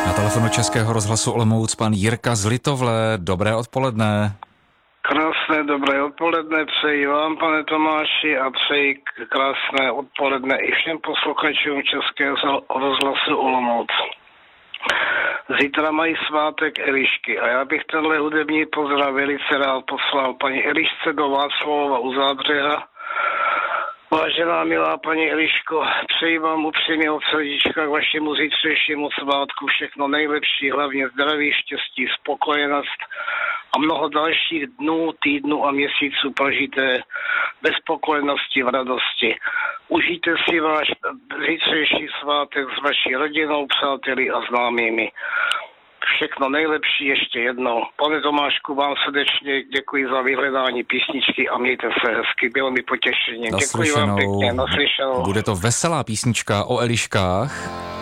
Na telefonu Českého rozhlasu Olomouc pan Jirka z Litovle. Dobré odpoledne. Krásné dobré odpoledne přeji vám, pane Tomáši, a přeji krásné odpoledne i všem posluchačům Českého rozhlasu Olomouc. Zítra mají svátek Elišky a já bych tenhle hudební pozdrav velice rád poslal paní Elišce do Václavova u Zábřeha. Vážená milá paní Eliško, přeji vám upřímně od srdíčka k vašemu zítřejšímu svátku všechno nejlepší, hlavně zdraví, štěstí, spokojenost a mnoho dalších dnů, týdnů a měsíců prožité bez spokojenosti, v radosti. Užijte si váš zítřejší svátek s vaší rodinou, přáteli a známými. Všechno nejlepší ještě jednou. Pane Tomášku, vám srdečně děkuji za vyhledání písničky a mějte se hezky. Bylo mi potěšením. Děkuji vám pěkně. Naslyšenou. Bude to veselá písnička o Eliškách.